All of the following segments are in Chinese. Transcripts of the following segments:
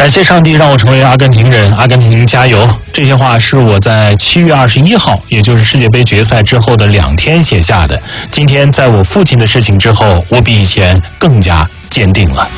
感谢上帝让我成为阿根廷人，阿根廷加油！这些话是我在7月21号，也就是世界杯决赛之后的2天写下的。今天在我父亲的事情之后，我比以前更加坚定了。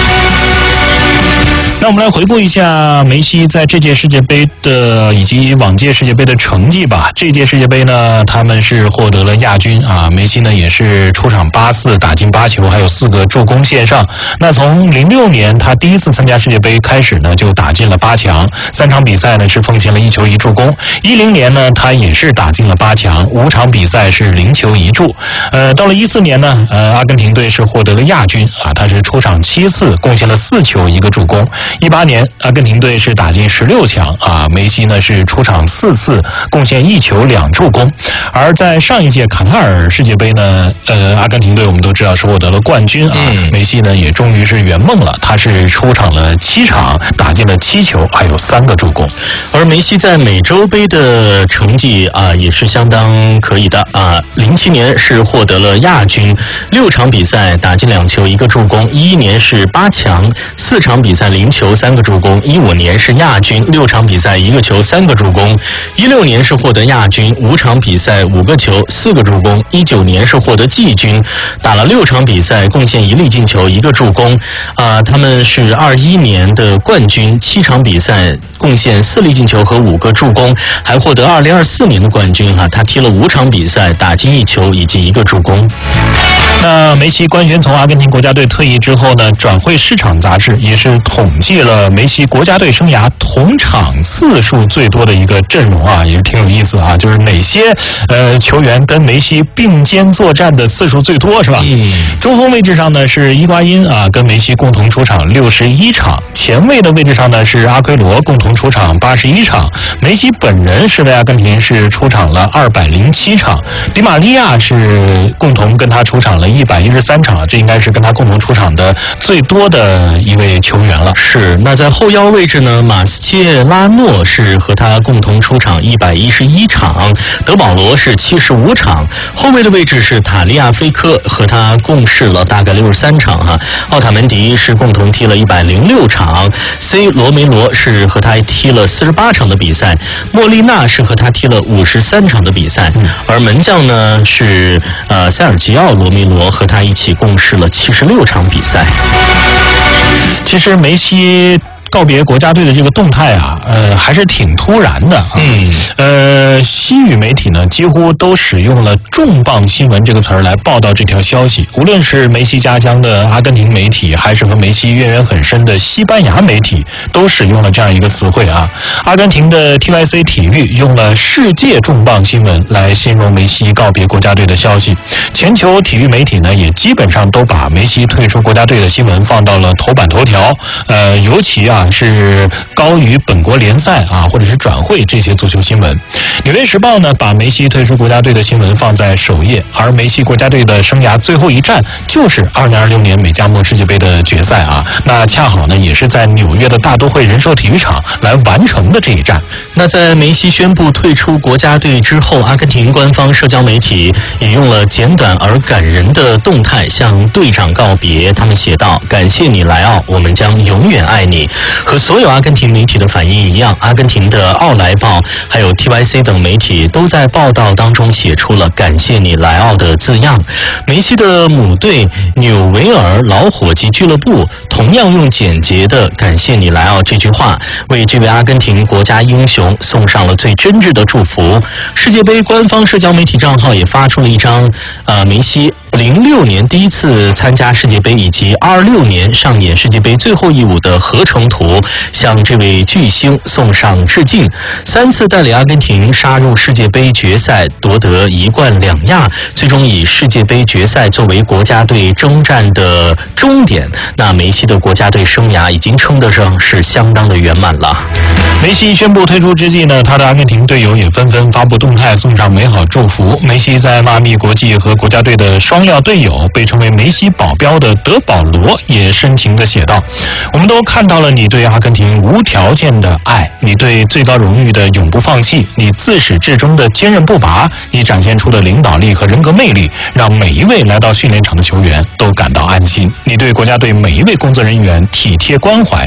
那我们来回顾一下梅西在这届世界杯的以及往届世界杯的成绩吧。这届世界杯呢，他们是获得了亚军啊。梅西呢也是出场8次，打进8球，还有4个助攻线上。那从06年他第一次参加世界杯开始呢，就打进了8强，3场比赛呢是奉献了1球1助攻。10年呢，他也是打进了8强，5场比赛是0球1助。到了14年呢，阿根廷队是获得了亚军啊，他是出场7次，贡献了4球1个助攻。18年，阿根廷队是打进16强啊，梅西呢是出场4次，贡献1球2助攻。而在上一届卡塔尔世界杯呢，阿根廷队我们都知道是获得了冠军啊，梅西呢也终于是圆梦了，他是出场了7场，打进了7球，还有3个助攻。 而梅西在美洲杯的成绩啊也是相当可以的啊，07年是获得了亚军，6场比赛打进2球1个助攻；11年是8强，4场比赛0球3个助攻；15年是亚军，6场比赛1个球3个助攻；16年是获得亚军，5场比赛5个球4个助攻；19年是获得季军，打了6场比赛，贡献1粒进球1个助攻。他们是21年的冠军，7场比赛贡献4粒进球和5个助攻，还获得2024年的冠军他踢了5场比赛，打进1球以及1个助攻。 那梅西官宣从阿根廷国家队退役之后呢，转会市场杂志也是统计了梅西国家队生涯同场次数最多的一个阵容啊，也是挺有意思啊，就是哪些球员跟梅西并肩作战的次数最多是吧？中锋位置上呢是伊瓜因啊，跟梅西共同出场61场，前卫的位置上呢是阿奎罗共同出场81场，梅西本人是为阿根廷是出场了207场，迪玛利亚是共同跟他出场了113场，这应该是跟他共同出场的最多的一位球员了。 是，那在后腰位置呢，马斯切拉诺是和他共同出场111场，德保罗是75场，后卫的位置是塔利亚菲科，和他共事了大概63场奥塔门迪是共同踢了106场，C 罗梅罗是和他踢了48场的比赛，莫利纳是和他踢了53场的比赛，而门将呢是塞尔吉奥罗梅罗和他一起共事了76场比赛。 其实梅西告别国家队的这个动态啊，还是挺突然的啊。西语媒体呢几乎都使用了重磅新闻这个词儿来报道这条消息，无论是梅西家乡的阿根廷媒体，还是和梅西渊源很深的西班牙媒体，都使用了这样一个词汇啊。阿根廷的 TYC 体育用了世界重磅新闻来形容梅西告别国家队的消息，全球体育媒体呢也基本上都把梅西退出国家队的新闻放到了头版头条，尤其是高于本国联赛啊，或者是转会这些足球新闻。纽约时报呢把梅西退出国家队的新闻放在首页，而梅西国家队的生涯最后一战就是2026年美加墨世界杯的决赛啊，那恰好呢也是在纽约的大都会人寿体育场来完成的这一战。 那在梅西宣布退出国家队之后，阿根廷官方社交媒体也用了简短而感人的动态向队长告别，他们写道：感谢你莱奥，我们将永远爱你。和所有阿根廷媒体的反应一样，阿根廷的奥莱报还有 TYC 等媒体都在报道当中写出了感谢你莱奥的字样。梅西的母队纽维尔老伙计俱乐部同样用简洁的感谢你莱奥这句话为这位阿根廷国家英雄送上了最真挚的祝福。世界杯官方社交媒体账号也发出了一张梅西06年第一次参加世界杯以及26年上演世界杯最后一舞的合成图，向这位巨星送上致敬。3次带领阿根廷杀入世界杯决赛，夺得1冠2亚，最终以世界杯决赛作为国家队征战的终点。那梅西的国家队生涯已经称得上是相当的圆满了。 梅西宣布退出之际呢，他的阿根廷队友也纷纷发布动态送上美好祝福。梅西在迈阿密国际和国家队的双料队友，被称为梅西保镖的德保罗也深情地写道：我们都看到了你对阿根廷无条件的爱，你对最高荣誉的永不放弃，你自始至终的坚韧不拔，你展现出的领导力和人格魅力，让每一位来到训练场的球员都感到安心。你对国家队每一位工作人员体贴关怀，